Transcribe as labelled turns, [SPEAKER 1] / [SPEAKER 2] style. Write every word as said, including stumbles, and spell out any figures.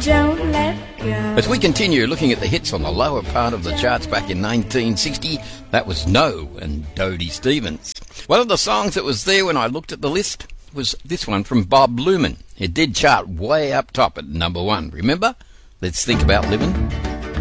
[SPEAKER 1] don't let go.
[SPEAKER 2] As we continue looking at the hits on the lower part of the charts back in nineteen sixty, that was No and Dodie Stevens. One of the songs that was there when I looked at the list was this one from Bob Luman. It did chart way up top at number one. Remember? Let's Think About Living.